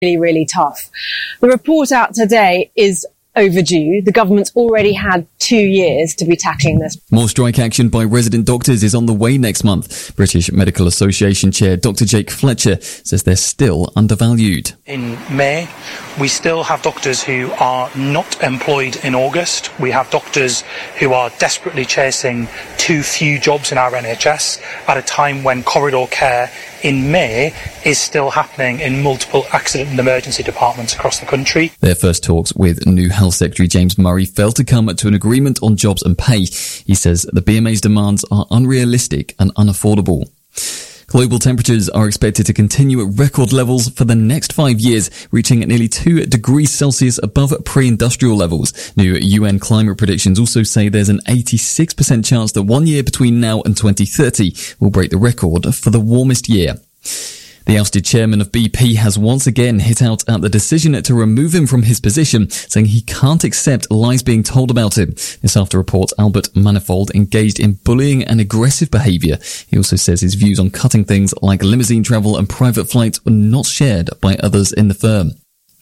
really, really tough. The report out today is overdue. The government's already had 2 years to be tackling this. More strike action by resident doctors is on the way next month. British Medical Association Chair Dr. Jake Fletcher says they're still undervalued. In May, we still have doctors who are not employed in August. We have doctors who are desperately chasing too few jobs in our NHS at a time when corridor care in May is still happening in multiple accident and emergency departments across the country. Their first talks with new Health Secretary James Murray failed to come to an agreement on jobs and pay. He says the BMA's demands are unrealistic and unaffordable. Global temperatures are expected to continue at record levels for the next 5 years, reaching nearly 2 degrees Celsius above pre-industrial levels. New UN climate predictions also say there's an 86% chance that 1 year between now and 2030 will break the record for the warmest year. The ousted chairman of BP has once again hit out at the decision to remove him from his position, saying he can't accept lies being told about him. This after reports Albert Manifold engaged in bullying and aggressive behaviour. He also says his views on cutting things like limousine travel and private flights were not shared by others in the firm.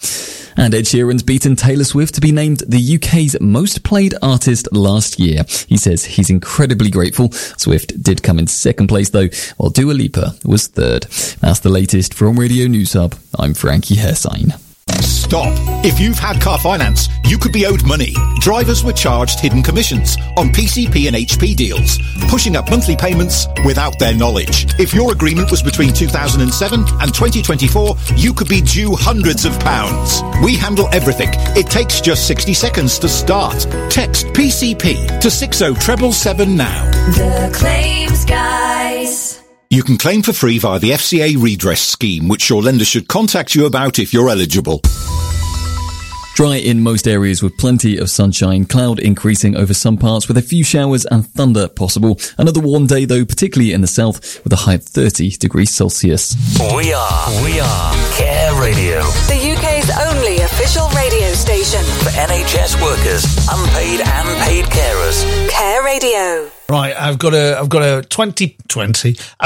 And Ed Sheeran's beaten Taylor Swift to be named the UK's most played artist last year. He says he's incredibly grateful. Swift did come in second place though, while Dua Lipa was third. That's the latest from Radio News Hub. I'm Frankie Hersign. Stop. If you've had car finance, you could be owed money. Drivers were charged hidden commissions on PCP and HP deals, pushing up monthly payments without their knowledge. If your agreement was between 2007 and 2024, you could be due hundreds of pounds. We handle everything. It takes just 60 seconds to start. Text PCP to 60777 now. The Claims Guys. You can claim for free via the FCA redress scheme, which your lender should contact you about if you're eligible. Dry in most areas with plenty of sunshine, cloud increasing over some parts with a few showers and thunder possible. Another warm day though, particularly in the south, with a high of 30 degrees Celsius. We are Care Radio. The UK's only official radio station. For NHS workers, unpaid and paid carers. Care Radio. Right, I've got a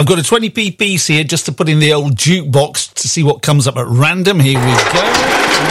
20p piece here just to put in the old jukebox to see what comes up at random. Here we go.